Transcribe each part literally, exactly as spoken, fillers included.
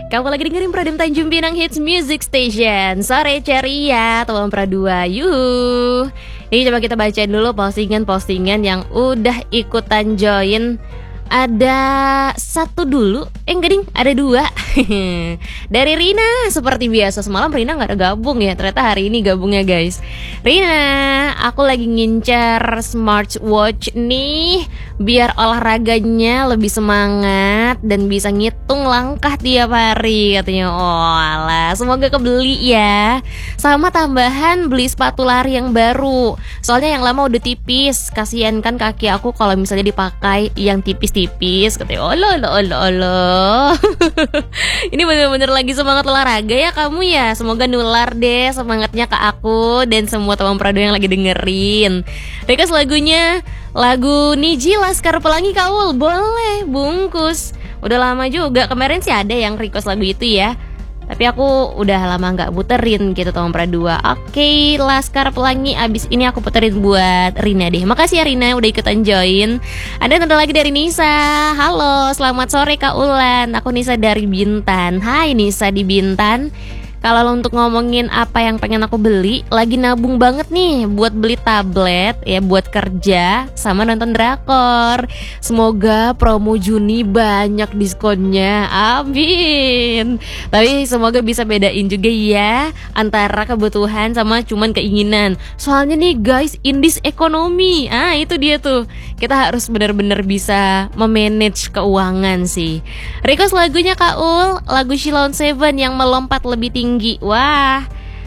Kamu lagi dengerin Pradem Tanjung Pinang Hits Music Station. Sore ceria, teman Pradua, yuh. Ini coba kita bacain dulu postingan-postingan yang udah ikutan join. Ada satu dulu, eh enggak ding, ada dua. Dari Rina, seperti biasa semalam Rina gak ada gabung ya. Ternyata hari ini gabungnya guys. Rina, aku lagi ngincar smartwatch nih, biar olahraganya lebih semangat dan bisa ngitung langkah tiap hari katanya. Oh alah, semoga kebeli ya. Sama tambahan beli sepatu lari yang baru. Soalnya yang lama udah tipis. Kasian kan kaki aku kalau misalnya dipakai yang tipis-tipis tipis katanya. Olo olo olo olo. Ini bener-bener lagi semangat olahraga ya kamu ya. Semoga nular deh semangatnya ke aku dan semua teman Prado yang lagi dengerin. Request lagunya, lagu Niji Laskar Pelangi Kaul. Boleh bungkus. Udah lama juga, kemarin sih ada yang request lagu itu ya, tapi aku udah lama gak puterin gitu teman Pradua. Oke, Laskar Pelangi abis ini aku puterin buat Rina deh. Makasih ya Rina udah ikutan join. Ada nada lagi dari Nisa. Halo, selamat sore Kak Ulan. Aku Nisa dari Bintan. Hai Nisa di Bintan. Kalau untuk ngomongin apa yang pengen aku beli, lagi nabung banget nih buat beli tablet ya, buat kerja sama nonton drakor. Semoga promo Juni banyak diskonnya, amin. Tapi semoga bisa bedain juga ya antara kebutuhan sama cuman keinginan. Soalnya nih guys, in this economy, ah itu dia tuh, kita harus benar-benar bisa memanage keuangan sih. Request lagunya Kak Ul, lagu Shilon Seven yang melompat lebih tinggi. Tinggi. Wah,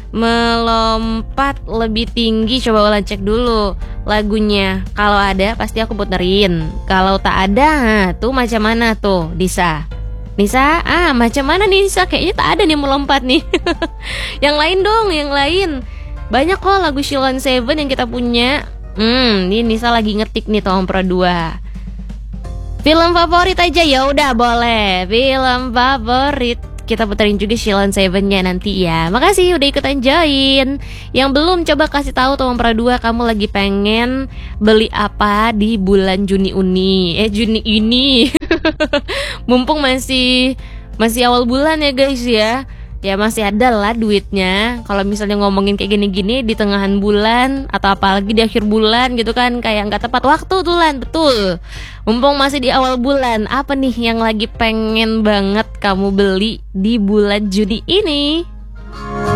melompat lebih tinggi. Coba ulang cek dulu lagunya. Kalau ada pasti aku puterin. Kalau tak ada, tuh macam mana tuh Nisa? Nisa, ah macam mana nih Nisa? Kayaknya tak ada nih melompat nih. Yang lain dong, yang lain. Banyak kok lagu Shilon Seven yang kita punya. Hmm, ini Nisa lagi ngetik nih Tom Pro dua. Film favorit aja ya udah boleh. Film favorit. Kita puterin juga Shilon Seven-nya nanti ya. Makasih udah ikutan join. Yang belum coba kasih tahu teman Pradua kamu lagi pengen beli apa di bulan Juni ini. Eh Juni ini. Mumpung masih masih awal bulan ya guys ya. Ya masih ada lah duitnya. Kalau misalnya ngomongin kayak gini-gini di tengahan bulan atau apalagi di akhir bulan gitu kan, kayak nggak tepat waktu tuh Lan, betul. Mumpung masih di awal bulan, apa nih yang lagi pengen banget kamu beli di bulan Juni ini?